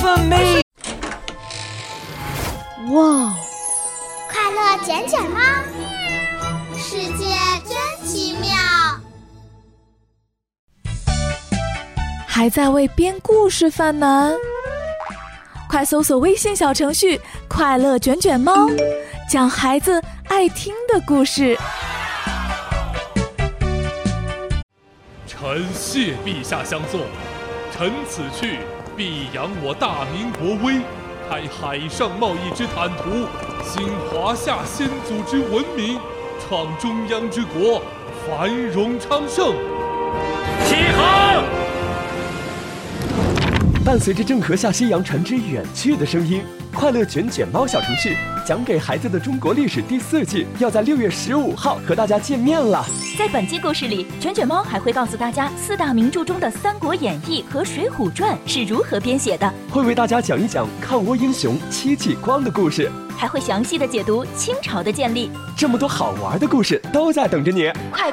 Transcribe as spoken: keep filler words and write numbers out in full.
for me。 哇！ 快乐卷卷猫，世界真奇妙。 还在为编故事犯难？快搜索微信小程序“快乐卷卷猫”，讲孩子爱听的故事。 臣谢陛下相送，臣此去必扬我大明国威，开海上贸易之坦途，兴华夏先祖之文明，创中央之国，繁荣昌盛。 起航！ 伴随着郑和下西洋船只远去的声音，快乐卷卷猫小程序讲给孩子的中国历史第四季要在六月十五号和大家见面了。 在本期故事里，卷卷猫还会告诉大家四大名著中的《三国演义》和《水浒传》是如何编写的， 会为大家讲一讲抗倭英雄戚继光的故事， 还会详细的解读清朝的建立。 这么多好玩的故事都在等着你。 快